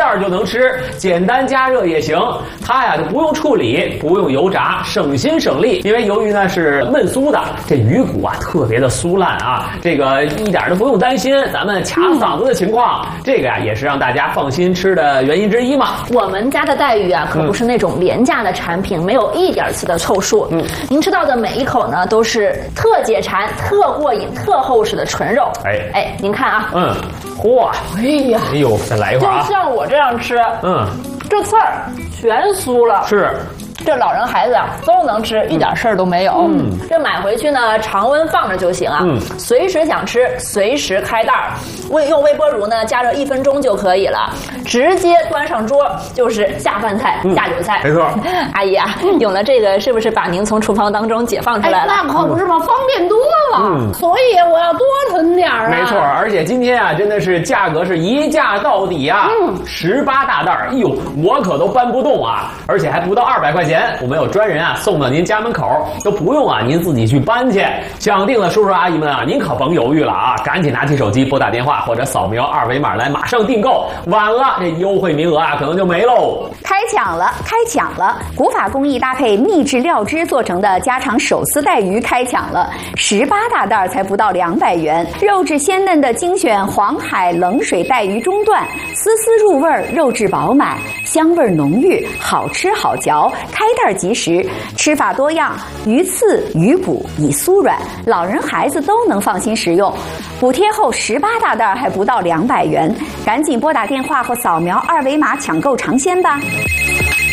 袋就能吃，简单加热也行。它呀就不用处理，不用油炸，省心省力。因为由于呢是焖酥的，这鱼骨啊特别的酥烂啊，这个一点都不用担心咱们卡嗓子的情况。这个呀也是让大家放心吃的原因之一嘛。 我们家的带鱼啊可不是那种廉价的产品，没有一点次的凑数。您吃到的每一口呢都是特解馋、特过瘾、特厚实的纯肉。哎，您看啊， 嚯，哎呦，再来一块啊！ 就像我这样吃，这刺儿全酥了。 是。 这老人孩子啊都能吃，一点事儿都没有。这买回去呢，常温放着就行啊。随时想吃，随时开袋儿。用微波炉呢加热1分钟就可以了，直接端上桌就是下饭菜、下酒菜。 没错。 阿姨啊，有了这个是不是把您从厨房当中解放出来了？ 那可不是嘛，方便多了。所以我要多囤点儿啊。 没错，而且今天啊，真的是价格是一价到底啊，18大袋儿，哎呦，我可都搬不动啊，而且还不到200块钱。我们有专人啊送到您家门口，都不用啊您自己去搬去。想定了叔叔阿姨们啊，您可甭犹豫了啊，赶紧拿起手机拨打电话或者扫描2维码来马上订购，晚了这优惠名额啊可能就没喽。 开抢了，开抢了！古法工艺搭配秘制料汁做成的家常手撕带鱼开抢了，18大袋才不到200元，肉质鲜嫩的精选黄海冷水带鱼中段，丝丝入味，肉质饱满，香味浓郁，好吃好嚼，开袋即食，吃法多样，鱼刺、鱼骨已酥软，老人孩子都能放心食用。补贴后18大袋还不到200元，赶紧拨打电话或扫描2维码抢购尝鲜吧。